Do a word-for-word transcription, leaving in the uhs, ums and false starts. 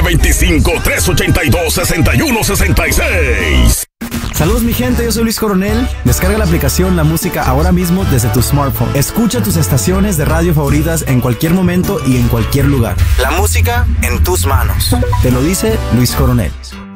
veinticinco, tres ochenta y dos, sesenta y uno sesenta y seis. Saludos mi gente, yo soy Luis Coronel. Descarga la aplicación La Música ahora mismo desde tu smartphone. Escucha tus estaciones de radio favoritas en cualquier momento y en cualquier lugar. La música en tus manos. Te lo dice Luis Coronel.